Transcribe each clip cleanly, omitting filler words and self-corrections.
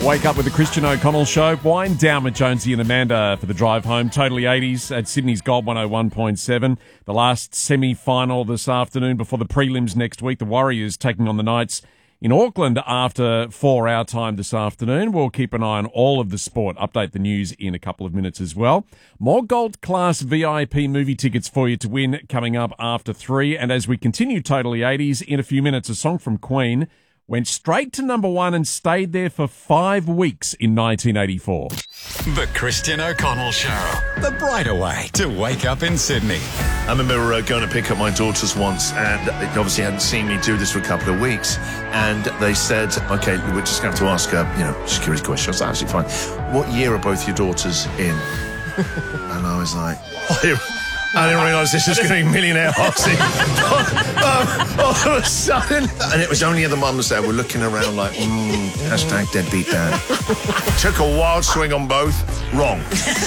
Wake up with the Christian O'Connell Show. Wind down with Jonesy and Amanda for the drive home. Totally 80s at Sydney's Gold 101.7. The last semi-final this afternoon before the prelims next week. The Warriors taking on the Knights in Auckland after 4 hour time this afternoon. We'll keep an eye on all of the sport. Update the news in a couple of minutes as well. More Gold Class VIP movie tickets for you to win coming up after 3. And as we continue Totally 80s, in a few minutes, a song from Queen went straight to number 1 and stayed there for 5 weeks in 1984. The Christian O'Connell Show. The brighter way to wake up in Sydney. I remember going to pick up my daughters once, and they obviously hadn't seen me do this for a couple of weeks, and they said, okay, we're just going to ask security questions. That's absolutely fine. What year are both your daughters in? And I was like, I didn't realise this was going to be Millionaire Hoxie. All of a sudden. And it was only the mums there were looking around like, hashtag deadbeat dad. Took a wild swing on both. Wrong.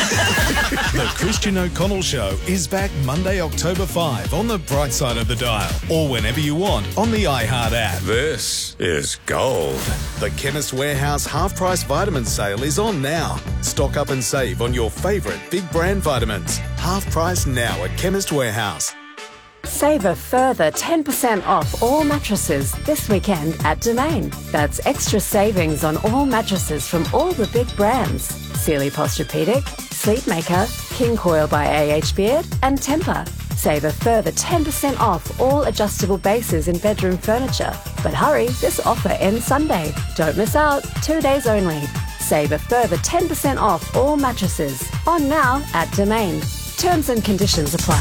The Christian O'Connell Show is back Monday, October 5 on the bright side of the dial, or whenever you want on the iHeart app. This is gold. The Chemist Warehouse half-price vitamin sale is on now. Stock up and save on your favourite big brand vitamins. Half price now at Chemist Warehouse. Save a further 10% off all mattresses this weekend at Domain. That's extra savings on all mattresses from all the big brands. Sealy Posturepedic, Sleepmaker, King Coil by AH Beard and Tempur. Save a further 10% off all adjustable bases in bedroom furniture. But hurry, this offer ends Sunday. Don't miss out. 2 days only. Save a further 10% off all mattresses. On now at Domain. Terms and conditions apply.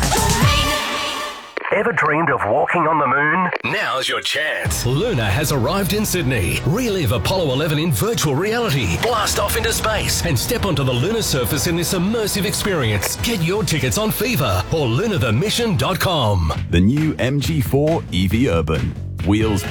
Ever dreamed of walking on the moon? Now's your chance. Luna has arrived in Sydney. Relive Apollo 11 in virtual reality. Blast off into space and step onto the lunar surface in this immersive experience. Get your tickets on Fever or lunarthemission.com. The new MG4 EV Urban. Wheels